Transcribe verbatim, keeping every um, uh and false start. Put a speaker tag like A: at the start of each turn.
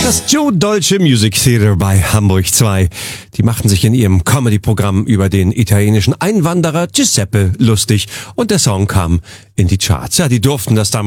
A: Das Joe Dolce Music Theater bei Hamburg zwei. Die machten sich in ihrem Comedy-Programm über den italienischen Einwanderer Giuseppe lustig und der Song kam in die Charts. Ja, die durften das damals